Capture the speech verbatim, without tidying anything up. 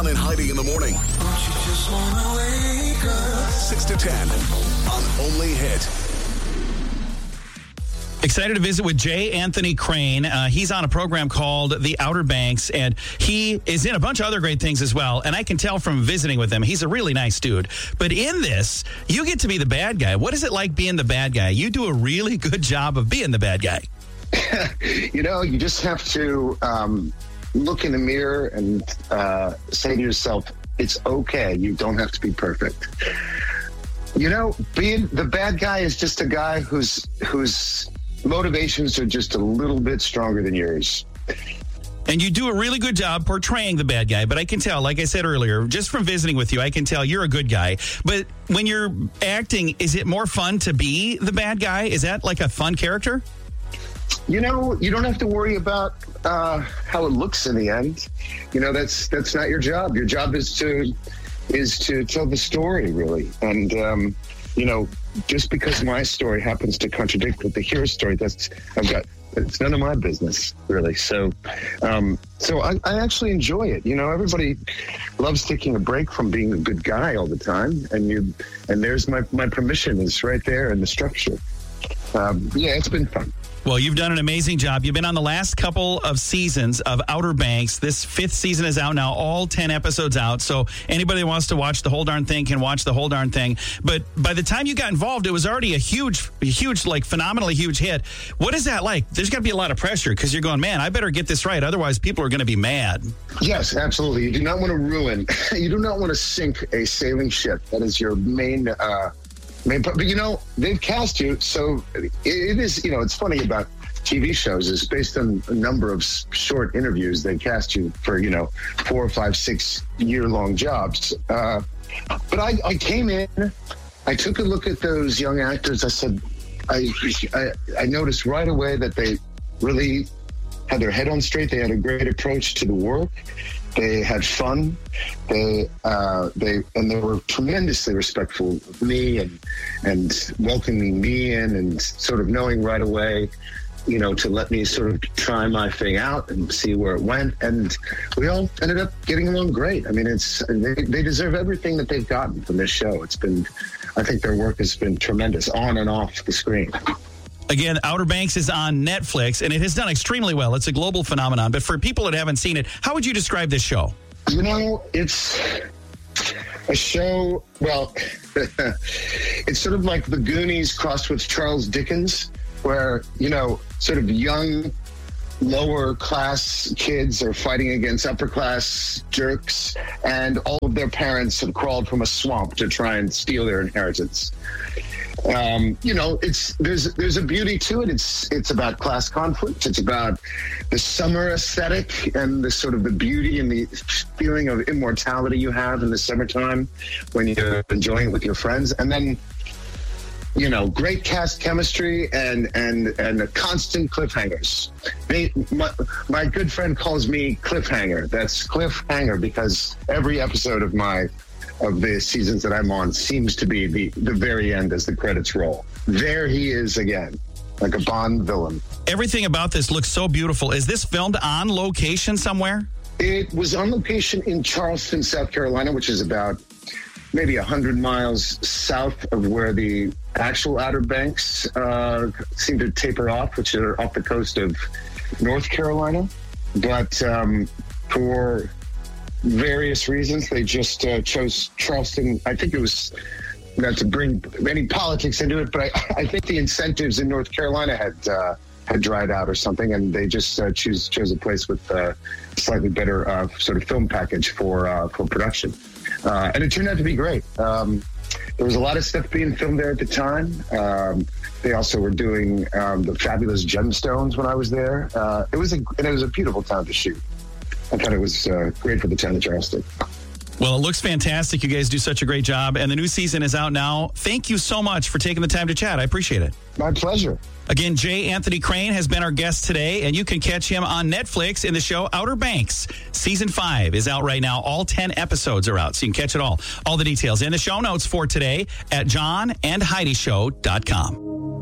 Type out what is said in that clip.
John and Heidi in the morning. six to ten on Only Hit. Excited to visit with J. Anthony Crane. Uh, he's on a program called The Outer Banks, and he is in a bunch of other great things as well. And I can tell from visiting with him, he's a really nice dude. But in this, you get to be the bad guy. What is it like being the bad guy? You do a really good job of being the bad guy. You know, you just have to um, look in the mirror and uh, say to yourself, it's okay. You don't have to be perfect. You know, being the bad guy is just a guy who's who's motivations are just a little bit stronger than yours. And you do a really good job portraying the bad guy. But I can tell, like I said earlier, just from visiting with you, I can tell you're a good guy. But when you're acting, is it more fun to be the bad guy? Is that like a fun character? You know, you don't have to worry about uh, how it looks in the end. You know, that's that's not your job. Your job is to is to tell the story, really. And, um, you know, just because my story happens to contradict with the hero story, that's I've got it's none of my business, really. So, um, so I, I actually enjoy it. You know, everybody loves taking a break from being a good guy all the time, and you and there's my my permission is right there in the structure. Um, yeah, it's been fun. Well, you've done an amazing job. You've been on the last couple of seasons of Outer Banks. This fifth season is out now, all ten episodes out. So anybody that wants to watch the whole darn thing can watch the whole darn thing. But by the time you got involved, it was already a huge, huge, like phenomenally huge hit. What is that like? There's got to be a lot of pressure because you're going, man, I better get this right. Otherwise, people are going to be mad. Yes, absolutely. You do not want to ruin, you do not want to sink a sailing ship. That is your main uh But, but, you know, they've cast you, so it, it is, you know, it's funny about T V shows is based on a number of short interviews. They cast you for, you know, four or five, six year-long jobs. Uh, but I, I came in, I took a look at those young actors. I said, I, I, I noticed right away that they really had their head on straight. They had a great approach to the work. They had fun. They uh, they and they were tremendously respectful of me and and welcoming me in and sort of knowing right away, you know, to let me sort of try my thing out and see where it went. And we all ended up getting along great. I mean, it's they, they deserve everything that they've gotten from this show. It's been, I think their work has been tremendous on and off the screen. Again, Outer Banks is on Netflix, and it has done extremely well. It's a global phenomenon. But for people that haven't seen it, how would you describe this show? You know, it's a show, well, it's sort of like The Goonies crossed with Charles Dickens, where, you know, sort of young, lower class kids are fighting against upper class jerks, and all of their parents have crawled from a swamp to try and steal their inheritance. Um, you know, it's there's there's a beauty to it. It's it's about class conflict. It's about the summer aesthetic and the sort of the beauty and the feeling of immortality you have in the summertime when you're enjoying it with your friends. And then, you know, great cast chemistry and and and the constant cliffhangers. They, my, my good friend calls me Cliffhanger. That's Cliffhanger because every episode of my of the seasons that I'm on seems to be the, the very end as the credits roll. There he is again, like a Bond villain. Everything about this looks so beautiful. Is this filmed on location somewhere? It was on location in Charleston, South Carolina, which is about maybe one hundred miles south of where the actual Outer Banks uh, seem to taper off, which are off the coast of North Carolina. But um, for various reasons, they just uh, chose Charleston. I think it was not to bring any politics into it, but I, I think the incentives in North Carolina had uh, had dried out or something, and they just uh, choose chose a place with uh, a slightly better uh, sort of film package for uh, for production. Uh, and it turned out to be great. Um, there was a lot of stuff being filmed there at the time. Um, they also were doing um, the Fabulous Gemstones when I was there. Uh, it was a and it was a beautiful time to shoot. I thought it was uh, great for the town of Charleston. Well, it looks fantastic. You guys do such a great job. And the new season is out now. Thank you so much for taking the time to chat. I appreciate it. My pleasure. Again, J. Anthony Crane has been our guest today, and you can catch him on Netflix in the show Outer Banks. Season five is out right now. All ten episodes are out, so you can catch it all. All the details in the show notes for today at john and heidi show dot com.